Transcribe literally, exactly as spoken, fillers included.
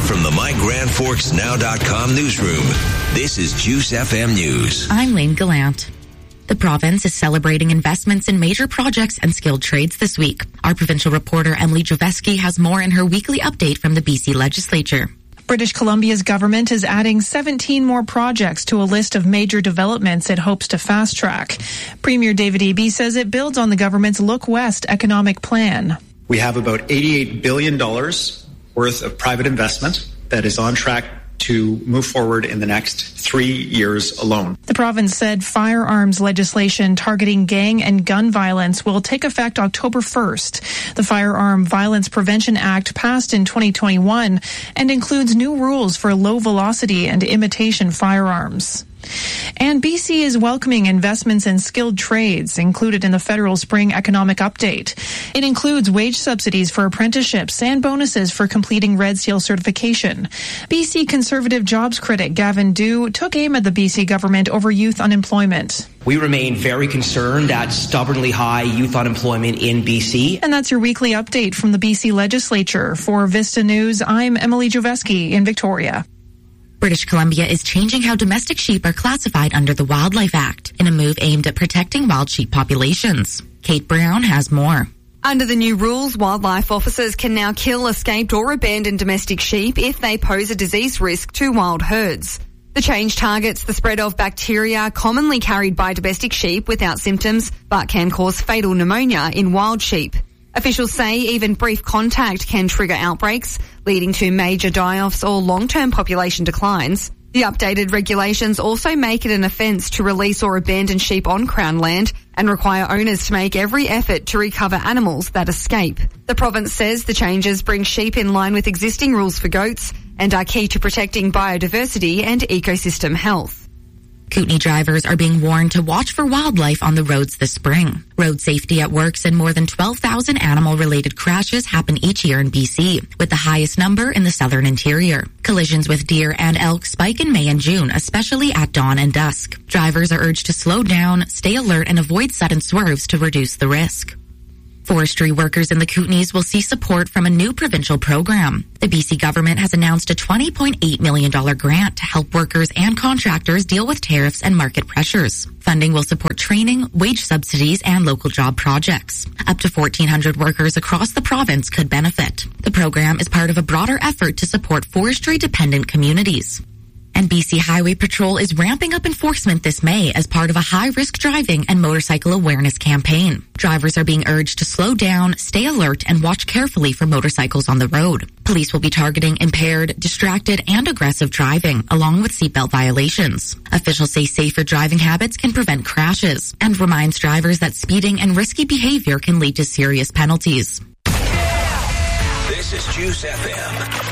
from the My Grand Forks Now dot com newsroom, this is Juice F M News. I'm Lane Gallant. The province is celebrating investments in major projects and skilled trades this week. Our provincial reporter Emily Joveski has more in her weekly update from the B C Legislature. British Columbia's government is adding seventeen more projects to a list of major developments it hopes to fast-track. Premier David Eby says it builds on the government's Look West economic plan. We have about eighty-eight billion dollars worth of private investment that is on track to move forward in the next three years alone. The province said firearms legislation targeting gang and gun violence will take effect October first. The Firearm Violence Prevention Act passed in twenty twenty-one and includes new rules for low velocity and imitation firearms. And B C is welcoming investments in skilled trades included in the federal spring economic update. It includes wage subsidies for apprenticeships and bonuses for completing Red Seal certification. B C Conservative jobs critic Gavin Dew took aim at the B C government over youth unemployment. We remain very concerned at stubbornly high youth unemployment in B C. And that's your weekly update from the B C Legislature. For Vista News, I'm Emily Joveski in Victoria. British Columbia is changing how domestic sheep are classified under the Wildlife Act in a move aimed at protecting wild sheep populations. Kate Brown has more. Under the new rules, wildlife officers can now kill escaped or abandoned domestic sheep if they pose a disease risk to wild herds. The change targets the spread of bacteria commonly carried by domestic sheep without symptoms but can cause fatal pneumonia in wild sheep. Officials say even brief contact can trigger outbreaks, leading to major die-offs or long-term population declines. The updated regulations also make it an offence to release or abandon sheep on Crown land and require owners to make every effort to recover animals that escape. The province says the changes bring sheep in line with existing rules for goats and are key to protecting biodiversity and ecosystem health. Kootenay drivers are being warned to watch for wildlife on the roads this spring. Road safety at work said more than twelve thousand animal-related crashes happen each year in B C, with the highest number in the southern interior. Collisions with deer and elk spike in May and June, especially at dawn and dusk. Drivers are urged to slow down, stay alert, and avoid sudden swerves to reduce the risk. Forestry workers in the Kootenays will see support from a new provincial program. The B C government has announced a twenty point eight million dollars grant to help workers and contractors deal with tariffs and market pressures. Funding will support training, wage subsidies, and local job projects. Up to fourteen hundred workers across the province could benefit. The program is part of a broader effort to support forestry-dependent communities. And B C Highway Patrol is ramping up enforcement this May as part of a high-risk driving and motorcycle awareness campaign. Drivers are being urged to slow down, stay alert, and watch carefully for motorcycles on the road. Police will be targeting impaired, distracted, and aggressive driving, along with seatbelt violations. Officials say safer driving habits can prevent crashes and reminds drivers that speeding and risky behavior can lead to serious penalties. This is Juice F M.